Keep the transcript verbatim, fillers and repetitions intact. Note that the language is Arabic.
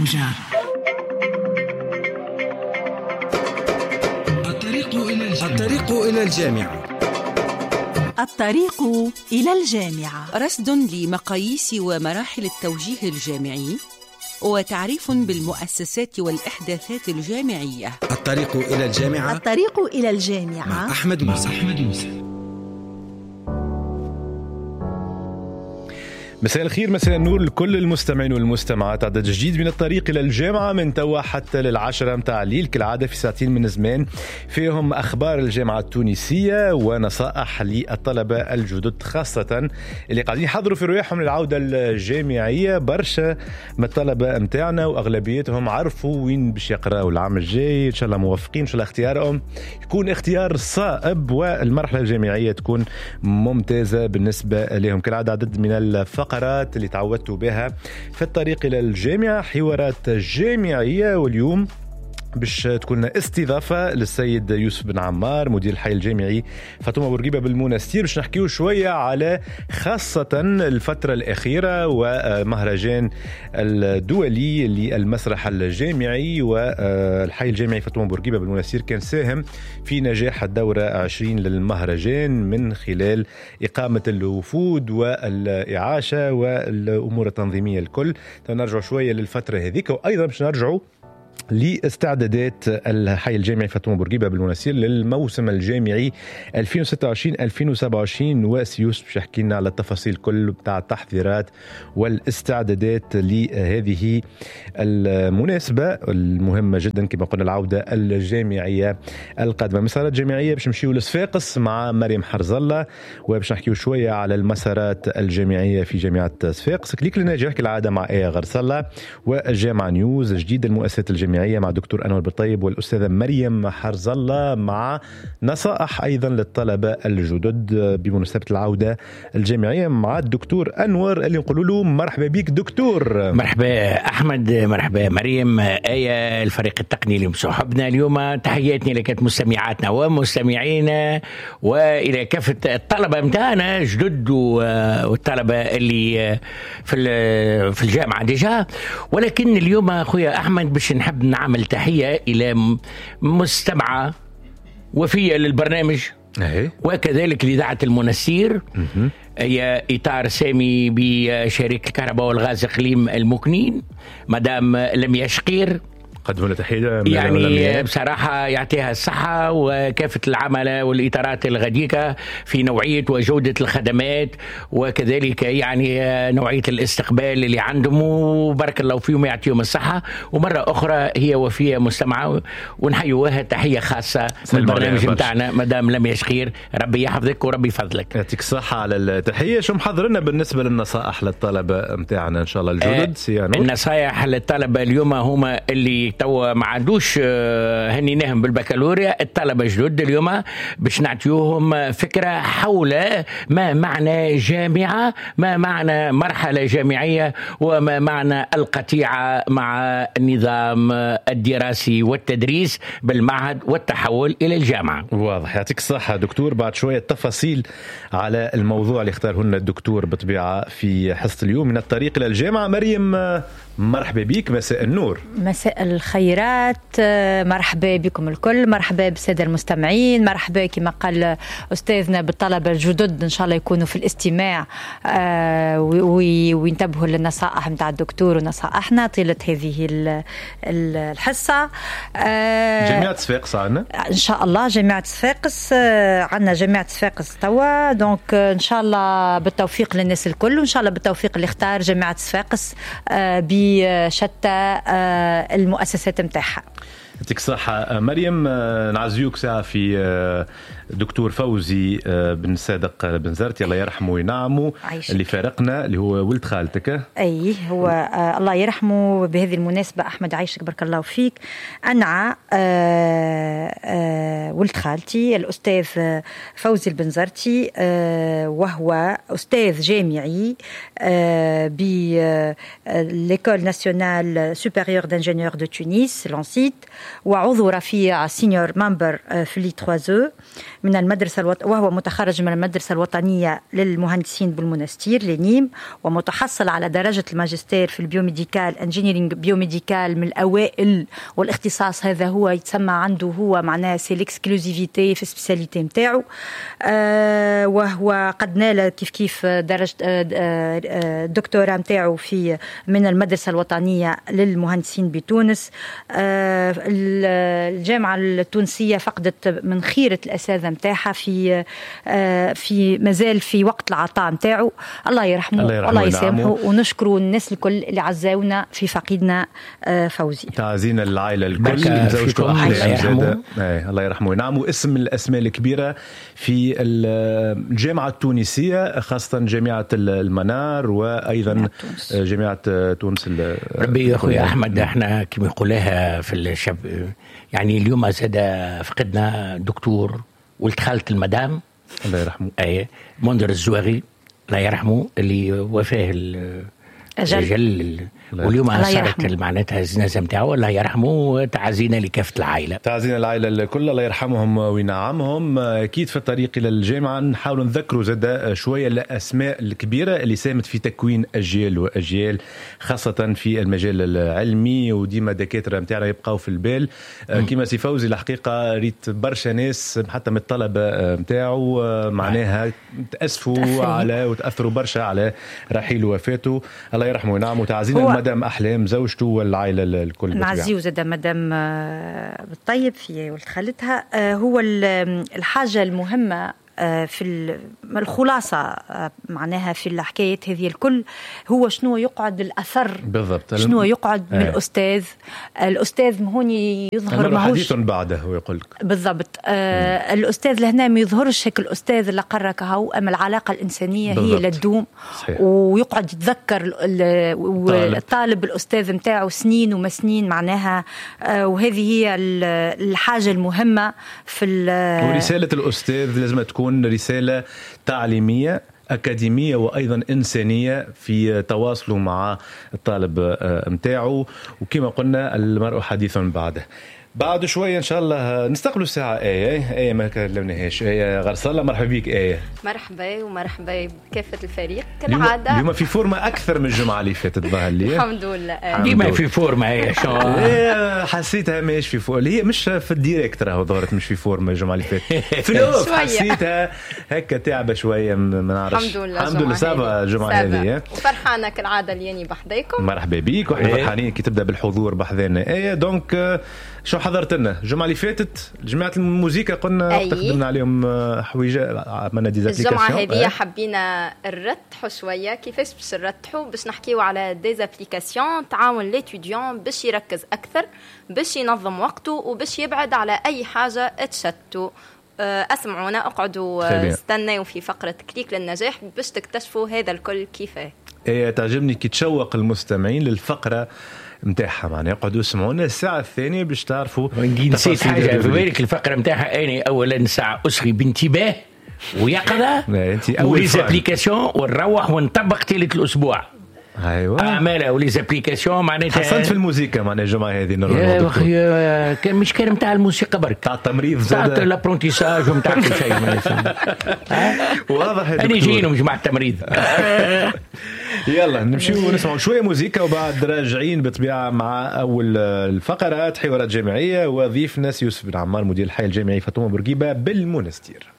الموجة. الطريق إلى الجامعة. الطريق إلى الجامعة. الطريق إلى الجامعة، رصد لمقاييس ومراحل التوجيه الجامعي وتعريف بالمؤسسات والإحداثات الجامعية. الطريق إلى الجامعة. الطريق إلى الجامعة مع أحمد موسى. أحمد موسى. مساء الخير، مساء النور لكل المستمعين والمستمعات. عدد جديد من الطريق إلى الجامعة من توا حتى للعشرة متاع الليل، كالعادة في ساعتين من زمان فيهم أخبار الجامعة التونسية ونصائح للطلبة الجدد، خاصة اللي قاعدين يحضروا في رواحهم للعودة الجامعية. برشا من الطلبة متاعنا وأغلبيتهم عرفوا وين باش يقرأوا العام الجاي، إن شاء الله موفقين، إن شاء الله اختيارهم يكون اختيار صائب والمرحلة الجامعية تكون ممتازة بالنسبة لهم. كالعادة عدد من الفقرات اللي تعودتوا بها في الطريق إلى الجامعة، حوارات جامعية، واليوم باش تكون استضافة للسيد يوسف بن عمار مدير الحي الجامعي فاطمة بورقيبة بالمنستير، باش نحكيو شوية على خاصة الفترة الأخيرة ومهرجان الدولي للمسرح الجامعي، والحي الجامعي فاطمة بورقيبة بالمنستير كان ساهم في نجاح الدورة عشرين للمهرجان من خلال إقامة الوفود والإعاشة والأمور التنظيمية الكل. نرجع شوية للفترة هذيك، وأيضا باش نرجعوا لاستعدادات الحي الجامعي فاطمة بورقيبة بالمنستير للموسم الجامعي ألفين وستة وعشرين ألفين وسبعة وعشرين، وسيوس باش يحكي لنا على التفاصيل كل بتاع التحضيرات والاستعدادات لهذه المناسبة المهمة جدا كما قلنا، العودة الجامعية القادمة. مسارات جامعية باش نمشيو لصفاقس مع مريم حرز الله، وباش نحكيو شوية على المسارات الجامعية في جامعة صفاقس. كليك لناجح كالعادة مع ايه غرسلة، والجامعة نيوز جديد المؤسسات الجامعية مع دكتور أنور بالطيب والأستاذة مريم حرز الله، مع نصائح أيضا للطلبة الجدد بمناسبة العودة الجامعية مع الدكتور أنور اللي نقول له مرحبا بك دكتور. مرحبا أحمد، مرحبا مريم، آية الفريق التقني اللي مصاحبنا اليوم. تحياتنا لك مستمعاتنا ومستمعينا وإلى كافة الطلبة متاعنا جدد والطلبة اللي في في الجامعة ديجا. ولكن اليوم أخويا أحمد باش نحب نعمل تحية إلى مستمعة وفية للبرنامج وكذلك لإذاعة المنستير، هي إطار سامي بشركة الكهرباء والغاز إقليم المكنين، مدام لميا شقير. قدموا لها تحية يعني بصراحة يعطيها الصحة وكافة العمل والإطارات الغديكة في نوعية وجودة الخدمات، وكذلك يعني نوعية الاستقبال اللي عندهم، وبارك الله فيهم يعطيهم الصحة. ومرة أخرى هي وفية مستمعة ونحيوها تحية خاصة من البرنامج متاعنا مدام لميا شقير، ربي يحفظك وربي يفضلك. يعطيك الصحة على التحية. شو محضرنا بالنسبة للنصائح للطلبة متاعنا إن شاء الله الجدد؟ آه النصائح للطلبة اليوم هما اللي توا ما عندوش هنيناهم بالبكالوريا، الطلبة جدد اليوم باش نعطيوهم فكرة حول ما معنى جامعة، ما معنى مرحلة جامعية، وما معنى القطيعة مع النظام الدراسي والتدريس بالمعهد والتحول إلى الجامعة. واضح، يعطيك الصحة دكتور. بعد شوية تفاصيل على الموضوع اللي اختاره لنا الدكتور بطبيعة في حصة اليوم من الطريق إلى الجامعة. مريم مرحبا بك، مساء النور. مساء الخيرات، مرحبا بكم الكل، مرحبا بالسادة المستمعين، مرحبا كما قال أستاذنا بالطلبة الجدد، إن شاء الله يكونوا في الاستماع وينتبهوا للنصائح متاع الدكتور ونصائحنا طيلة هذه الحصة. جامعة صفاقس عنا إن شاء الله، جامعة صفاقس عنا جامعة صفاقس توا، دونك إن شاء الله بالتوفيق للناس الكل، وإن شاء الله بالتوفيق اللي اختار جامعة صفاقس بشتى المؤسسات متاعها. يعطيك الصحة مريم. نعزيوك ساعة في دكتور فوزي بن صادق بن زرتي الله يرحمه وينعمه اللي فارقنا، اللي هو ولد خالتك. أي هو آه الله يرحمه. بهذه المناسبة أحمد عايشك بارك الله فيك، أنعى آه آه ولد خالتي الأستاذ فوزي بن زرتي، آه وهو أستاذ جامعي آه بالإيكول ناسيونال سوبيريور دانجينيور دو تونس لانسيت، وعضو رفيع سينيور ممبر في لي ثلاثة او من المدرسة الوط... وهو متخرج من المدرسة الوطنية للمهندسين بالمنستير لنيم، ومتحصل على درجة الماجستير في البيوميديكال انجينيرينج بيوميديكال من الأوائل، والاختصاص هذا هو يتسمى عنده هو معناه سي ليكسكلوزيفيتي في السبيساليتي نتاعو. آه وهو قد نال كيف كيف درجة آه دكتوراه نتاعو في من المدرسة الوطنية للمهندسين بتونس. آه الجامعة التونسية فقدت من خيرة الأساتذة نتاعها في آه في مازال في وقت العطاء نتاعو. الله يرحمه والله يسامحه، ونشكروا الناس الكل اللي عزاونا في فقيدنا آه فوزي. تعزينا العائلة الكل، زوجته أحلام زادة الله يرحمه وينعمه. اسم الأسماء الكبيرة في الجامعة التونسية خاصة جامعة المنار وأيضا جامعة تونس. ربي يا أخوي أحمد، احنا كما يقولها في الشب يعني اليوم زاد فقدنا دكتور ولد خالة المدام الله يرحمه أي منذر الزواغي الله يرحمه اللي وفاه أجل, أجل. واليوم صارت معناتها الجنازه نتاعو الله يرحمه. تعزينا لكافه العائله، تعزينا العائله الكل الله يرحمهم وينعمهم. اكيد في الطريق الى الجامعه نحاول نذكروا زاد شويه الاسماء الكبيره اللي ساهمت في تكوين اجيال واجيال خاصه في المجال العلمي، وديما دكاتره نتاعنا يبقاو في البال كما سي فوزي. الحقيقه ريت برشا ناس حتى من الطلبه نتاعو معناها تاسفوا على وتاثروا برشا على رحيل وفاته الله يرحمه وينعمه. تعزينا مدام أحلام زوجته والعائلة الكل. نعزيه زاد مدام بالطيب في ولد خالتها. هو الحاجة المهمة في الخلاصة معناها في الحكاية هذه الكل هو شنو يقعد الأثر بالضبط، شنو يقعد من الأستاذ. الأستاذ مهوني يظهر ماهوش حديث بعده ويقولك بالضبط. آه الأستاذ لهنا ما يظهرش هيك الأستاذ اللي قرك هو، أما العلاقة الإنسانية بالضبط. هي للدوم صحيح. ويقعد يتذكر الطالب الأستاذ متاعه سنين وما سنين معناها. آه وهذه هي الحاجة المهمة في ورسالة الأستاذ لازم تكون رسالة تعليمية أكاديمية وأيضا إنسانية في تواصله مع الطالب متاعه. وكما قلنا المرء حديث بعده. بعد شوية إن شاء الله نستقبلوا الساعة آية آية ما كلمناهاش آية غرصالة. مرحبا بك آية. مرحبا ومرحبا بكافة الفريق كالعادة. اليوم في فورمة أكثر من الجمعة اللي فاتت ظهر لي. الحمد لله. ديما في فورمة هي شو حسيتها مش في فورمة، هي مش في الديريكتر هو ظهرت مش في فورمة الجمعة اللي فاتت. في الأوف حسيتها هكا تعبة شوية ما نعرفش. الحمد لله الحمد لله سابا الجمعة هذه. وفرحانة كالعادة اللي بحذاكم. مرحبا بيك وإحنا فرحانين كي تبدأ بالحضور بحذانا آية. دونك شو حضرت لنا الجمعة اللي فاتت؟ جماعة الموسيقى قلنا أي. تقدمنا عليهم حويجة عملنا دي الجمعة هذه حبينا نرتحوا شوية. كيفاش باش نرتحوا؟ باش نحكيوا على دي ابليكاسيون تعاون ليتوديون باش يركز أكثر، باش ينظم وقته، وباش يبعد على أي حاجة تشتوا. أسمعونا، اقعدوا استنوا في فقرة كليك للنجاح باش تكتشفوا هذا الكل كيفاه. إيه تعجبني كي تشوق المستمعين للفقرة متاعها معناها يقعدوا يسمعونا الساعة الثانية باش تعرفوا. نسيت حاجة في بالك الفقرة متاعها أنا أولا ساعة أسري بانتباه ويقظة وليزابليكاسيون ونروح ونطبق تالت الأسبوع. ايوه اعمالها وليزابليكاسيون معناتها حسنت في الموسيقى معناها الجمعة هذه نروح يا اخي كان مش كان نتاع الموسيقى برك تاع التمريض تاع الابرونتيساج ونتاع كل شيء واضح هذا انا جايين مش مع التمريض. يلا نمشيو ونسمعوا شويه موسيقى وبعد راجعين بطبيعه مع اول الفقرات حوارات جامعيه وضيفنا يوسف بن عمار مدير الحي الجامعي فاطمه بورقيبه بالمنستير.